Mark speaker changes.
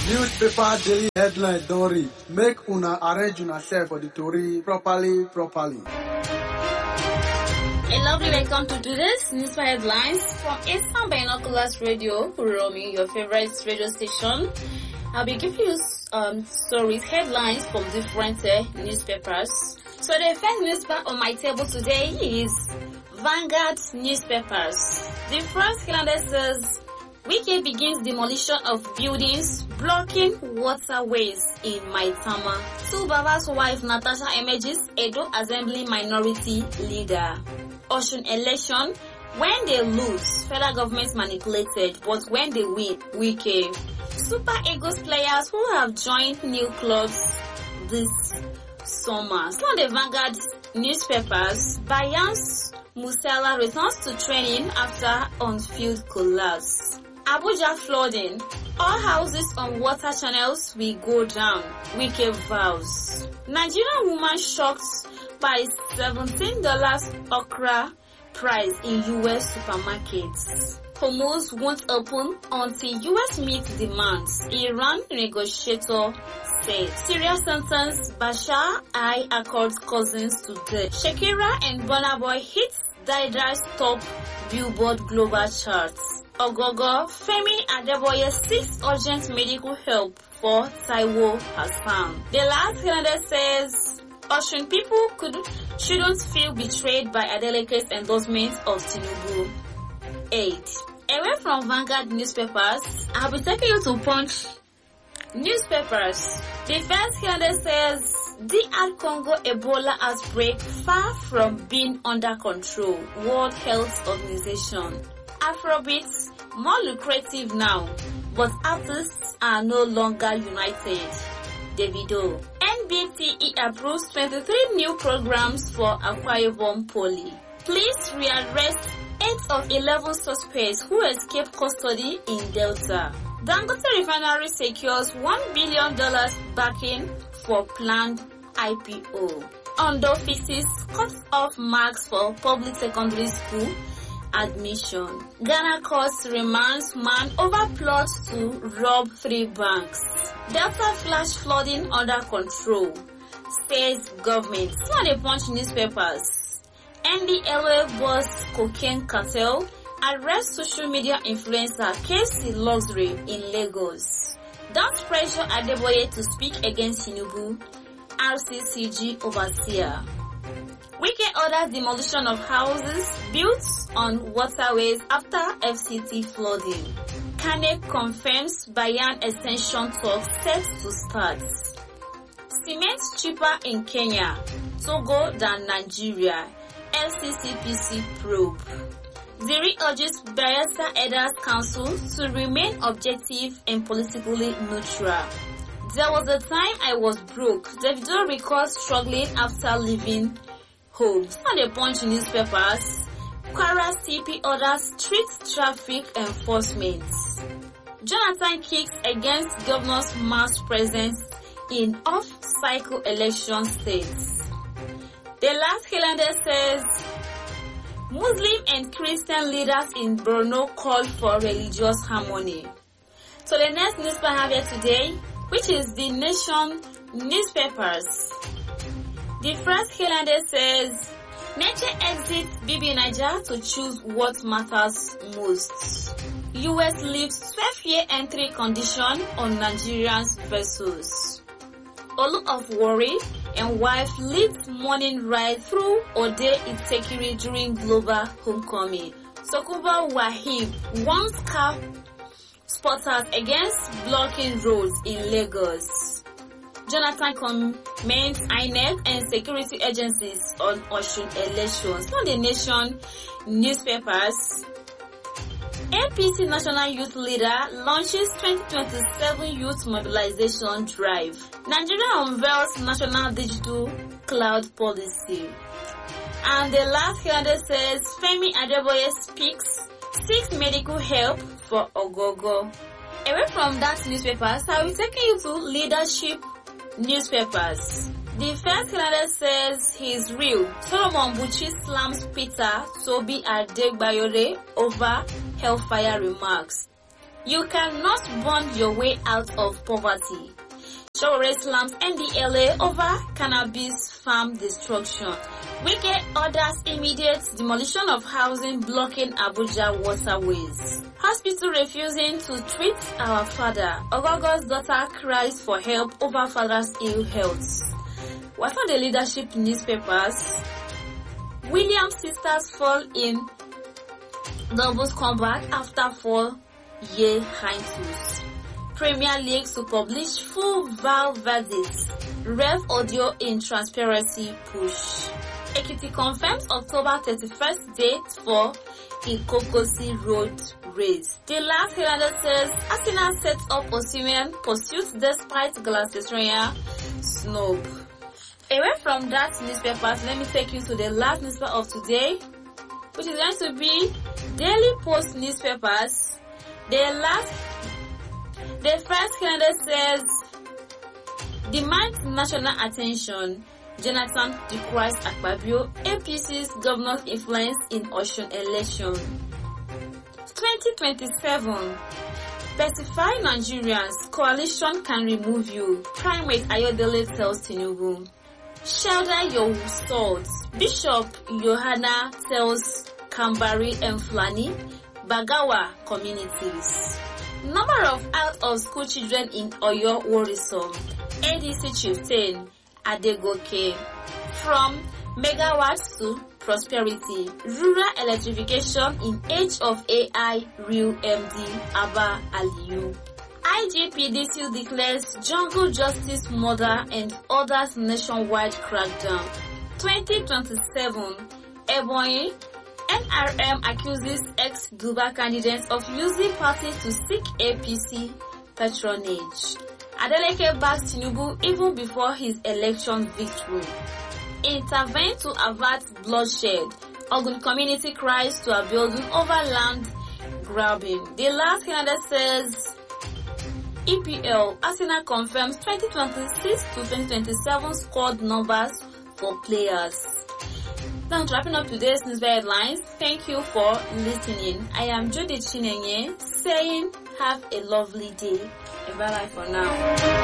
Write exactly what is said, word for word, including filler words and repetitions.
Speaker 1: Newspaper daily headline don read. Make una arrange una self for the tori properly, properly.
Speaker 2: A lovely welcome to today's newspaper headlines from Eastern Binoculars Radio, Romy, your favorite radio station. I'll be giving you um, stories, headlines from different uh, newspapers. So the first newspaper on my table today is Vanguard newspapers. The first calendar says, Wike begins demolition of buildings blocking waterways in Maitama. Tubaba's wife Natasha emerges Edo Assembly minority leader. Osun election, when they lose, federal government manipulated, but when they win, Wike. Super Eagles players who have joined new clubs this summer. Some of the Vanguard newspapers, Bayans Musala returns to training after on-field collapse. Abuja flooding. All houses on water channels will go down. Wike vows. Nigerian woman shocked by seventeen dollars okra price in U S supermarkets. Hormuz won't open until U S meets demands. Iran negotiator said. Syria sentenced Bashar al-Assad's cousins to death. Shakira and Burna Boy hit Dida's top Billboard global charts. Ogogo, Femi Adeboye seeks urgent medical help for Taiwo Hassan. The last calendar says, Ocean people could shouldn't feel betrayed by Adeleke's endorsement of Tinubu. eight. Away from Vanguard newspapers, I'll be taking you to Punch newspapers. The first calendar says, D R Congo Ebola outbreak far from being under control. World Health Organization. Afrobeats more lucrative now, but artists are no longer united. Davido. N B T E approves twenty-three new programs for Akwa Ibom Poly. Police rearrest eight of eleven suspects who escaped custody in Delta. Dangote Refinery secures one billion dollars backing for planned I P O. Ondo fixes cuts off marks for public secondary school admission. Ghana courts remands man over plot to rob three banks. Delta flash flooding under control. State government. Some of the Punch newspapers. N D L A boss cocaine cartel arrests social media influencer K C Luxury in Lagos. Don't pressure Adeboye to speak against Tinubu. R C C G overseer. Wike orders demolition of houses built on waterways after F C T flooding. Kane confirms Bayan extension talks set to start. Cement cheaper in Kenya, Togo than Nigeria. F C C P C probe. Ziri urges Bayelsa Elders Council to remain objective and politically neutral. There was a time I was broke. Davido recalls struggling after leaving home. On the Punch newspapers, Kwara C P orders street traffic enforcement. Jonathan kicks against governor's mass presence in off-cycle election states. The last calendar says, Muslim and Christian leaders in Borno call for religious harmony. So the next newspaper I have here today, which is the Nation newspapers. The first calendar says, Nature exits Bibi Niger to choose what matters most. U S leaves twelve-year entry condition on Nigerians vessels. Olu of Worry and wife leads morning ride through Ode Itekiri during global homecoming. Sokuba Wahib warns car spotters against blocking roads in Lagos. Jonathan comments I N E C and security agencies on Osun elections. On the Nation newspapers, A P C National Youth Leader launches twenty twenty-seven Youth Mobilization Drive. Nigeria unveils National Digital Cloud Policy. And the last calendar says Femi Adeboye speaks, seeks medical help for Ogogo. Away from that newspapers, I will take you to leadership newspapers. The first calendar says he is real. Solomon Buchi slams Peter Tobi Adegbayore over hellfire remarks. You cannot bond your way out of poverty. Showore slams N D L A over cannabis farm destruction. Wike orders immediate demolition of housing blocking Abuja waterways. Hospital refusing to treat our father. Ogogo's daughter cries for help over father's ill health. What are the leadership newspapers? Williams sisters fall in doubles comeback after four-year hiatus. Premier League to publish full V A R verdicts. Ref audio in transparency push. Ekiti confirms October thirty-first date for Ikokosi Road race. The last calendar says Arsenal sets up Osimhen pursuit despite Galatasaray snub. Away from that newspapers, let me take you to the last newspaper of today, which is going to be Daily Post newspapers. The last, the first calendar says demands national attention. Jonathan decries Akpabio, A P C's governor's influence in Osun election. twenty twenty-seven. Specify Nigerians, coalition can remove you. Primate Ayodele tells Tinubu. Shoulder your swords. Bishop Yohana tells Kambari and Flani, Bagawa communities. Number of out-of-school children in Oyo worrisome. A D C chieftain Adegoke. From megawatts to prosperity. Rural electrification in age of A I, real M D Abba Aliyu. I G P D C declares jungle justice murder and orders nationwide crackdown. twenty twenty-seven. Ebonyi. N R M accuses ex-Guba candidates of using party to seek A P C patronage. Adeleke backs Tinubu even before his election victory. Intervene to avert bloodshed. Ogun community cries to Abiodun over land grabbing. The last calendar says E P L Arsenal confirms twenty twenty-six to twenty twenty-seven squad numbers for players. Now, wrapping up today's news headlines. Thank you for listening. I am Judith Chinenye saying have a lovely day. Bye bye for now.